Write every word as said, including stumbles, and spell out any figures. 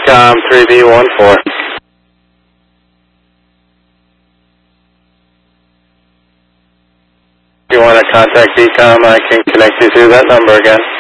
BCOM three B one four. If you want to contact BCOM, I can connect you to that number again.